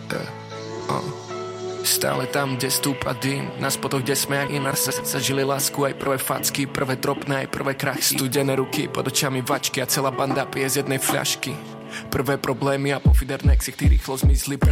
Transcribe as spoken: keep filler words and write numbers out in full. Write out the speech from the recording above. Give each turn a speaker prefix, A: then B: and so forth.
A: yeah. uh. Stále tam, kde stúpa dým, na spotoch, kde sme jak iná sa, sa žili lásku, aj prvé facky, prvé dropné, aj prvé krachy. Studené ruky, pod očami vačky a celá banda pije z jednej fľašky. Prvé problémy a po fidernexi, tí rýchlo zmizli.